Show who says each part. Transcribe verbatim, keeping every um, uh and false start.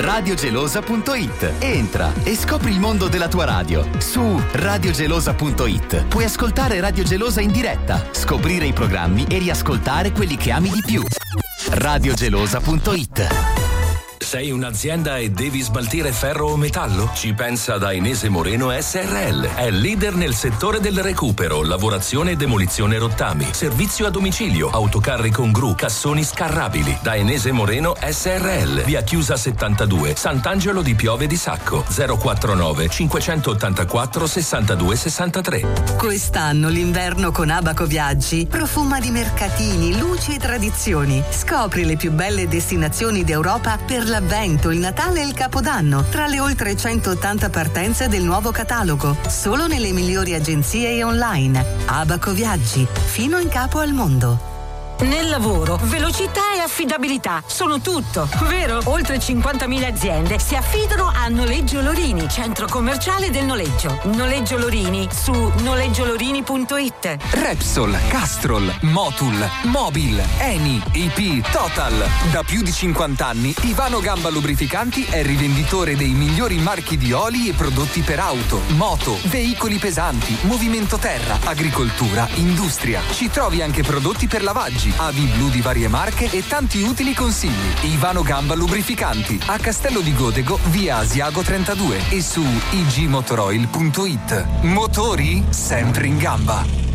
Speaker 1: radiogelosa punto it. Entra e scopri il mondo della tua radio. Su radiogelosa punto it puoi ascoltare Radio Gelosa in diretta, scoprire i programmi e riascoltare quelli che ami di più. radiogelosa punto it.
Speaker 2: Sei un'azienda e devi smaltire ferro o metallo? Ci pensa Dainese Moreno S R L. È leader nel settore del recupero, lavorazione e demolizione rottami, servizio a domicilio, autocarri con gru, cassoni scarrabili. Dainese Moreno S R L. Via Chiusa settantadue, Sant'Angelo di Piove di Sacco. zero quarantanove cinquecentottantaquattro sessantadue sessantatré.
Speaker 3: Quest'anno l'inverno con Abaco Viaggi profuma di mercatini, luci e tradizioni. Scopri le più belle destinazioni d'Europa per l'Avvento, il Natale e il Capodanno, tra le oltre centottanta partenze del nuovo catalogo, solo nelle migliori agenzie e online. Abaco Viaggi, fino in capo al mondo.
Speaker 4: Nel lavoro, velocità e affidabilità sono tutto, vero? Oltre cinquantamila aziende si affidano a Noleggio Lorini, centro commerciale del noleggio. Noleggio Lorini su noleggiolorini punto it.
Speaker 5: Repsol, Castrol, Motul, Mobil, Eni, I P, Total. Da più di cinquanta anni Ivano Gamba Lubrificanti è rivenditore dei migliori marchi di oli e prodotti per auto, moto, veicoli pesanti, movimento terra, agricoltura, industria. Ci trovi anche prodotti per lavaggi, avi blu di varie marche e tanti utili consigli. Ivano Gamba Lubrificanti, a Castello di Godego, via Asiago trentadue e su i g motoroil punto it. Motori sempre in gamba.